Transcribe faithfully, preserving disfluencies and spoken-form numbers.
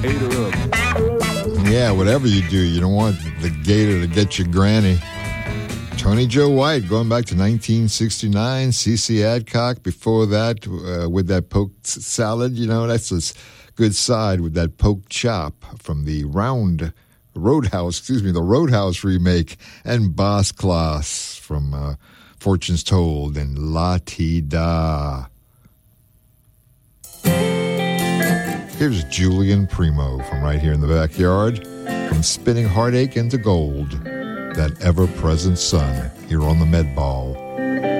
Gator up. Yeah, whatever you do, you don't want the gator to get your granny. Tony Joe White, going back to nineteen sixty-nine. C C Adcock before that uh, with that poke salad. You know, that's a good side with that poke chop from the Round Roadhouse, excuse me, the Roadhouse remake. And Boss Class from uh, Fortunes Told and La Ti Da. Here's Julian Primo from right here in the backyard. From Spinning Heartache into Gold. That ever-present sun here on the Med Ball.